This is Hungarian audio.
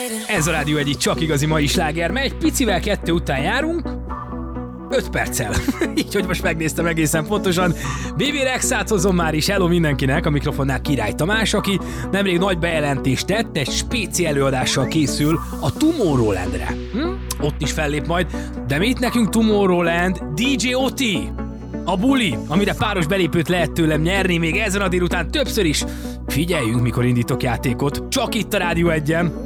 Ez a Rádió egyik csak igazi mai sláger, mert egy picivel 2 után járunk, 5 perccel. Így, hogy most megnéztem egészen pontosan. BB Rexát hozom már is, hello mindenkinek, a mikrofonnál Király Tamás, aki nemrég nagy bejelentést tett, egy spéci előadással készül a Tomorrowlandre. Ott is fellép majd, de mit nekünk Tomorrowland? DJ Oti! A buli, amire páros belépőt lehet tőlem nyerni még ezen a délután többször is. Figyeljünk, mikor indítok játékot, csak itt a Rádió 1-en.